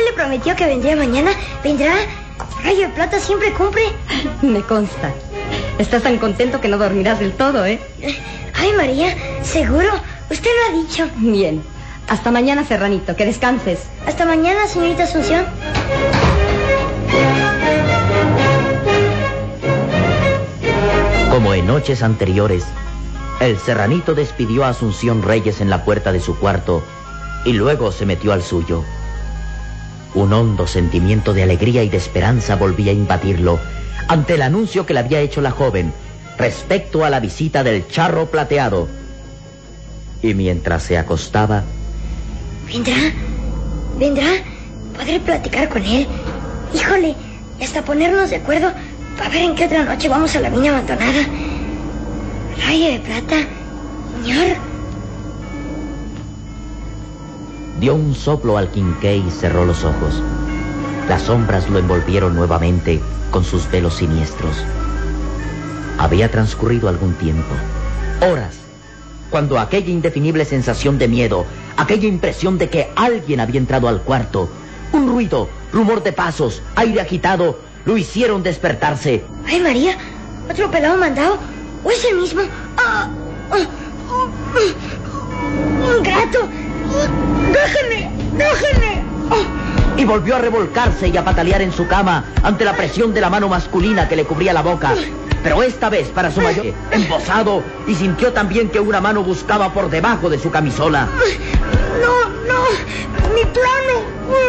le prometió que vendría mañana. ¿Vendrá? Rayo de Plata siempre cumple. Me consta. Estás tan contento que no dormirás del todo, ¿eh? Ay, María, ¿seguro? Usted lo ha dicho. Bien. Hasta mañana, Serranito. Que descanses. Hasta mañana, señorita Asunción. Como en noches anteriores, el Serranito despidió a Asunción Reyes en la puerta de su cuarto y luego se metió al suyo. Un hondo sentimiento de alegría y de esperanza volvía a invadirlo ante el anuncio que le había hecho la joven respecto a la visita del charro plateado. Y mientras se acostaba... ¿Vendrá? ¿Podré platicar con él? Híjole, hasta ponernos de acuerdo para ver en qué otra noche vamos a la mina abandonada. Rayo de Plata, señor. Dio un soplo al quinqué y cerró los ojos. Las sombras lo envolvieron nuevamente con sus velos siniestros. Había transcurrido algún tiempo, horas, cuando aquella indefinible sensación de miedo, aquella impresión de que alguien había entrado al cuarto, un ruido, rumor de pasos, aire agitado, lo hicieron despertarse. Ay, María, ¿otro pelado mandado? ¿O es el mismo? ¡Ingrato! ¡Déjenme! Y volvió a revolcarse y a patalear en su cama ante la presión de la mano masculina que le cubría la boca. Pero esta vez, para su mayor, embosado, y sintió también que una mano buscaba por debajo de su camisola. ¡No! ¡Mi plano!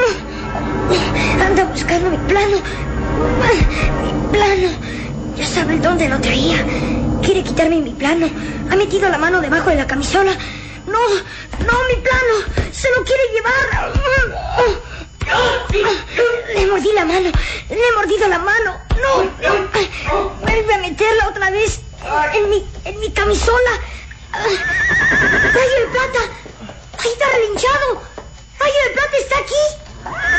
Anda buscando mi plano. Mi plano. Ya sabe dónde lo traía. Quiere quitarme mi plano. Ha metido la mano debajo de la camisola. ¡No, mi plano! ¡Se lo quiere llevar! Le mordí la mano. Le he mordido la mano. ¡No! Vuelve a meterla otra vez en mi camisola. ¡Rayo de Plata! ¡Ahí está relinchado! ¡Rayo de Plata está aquí!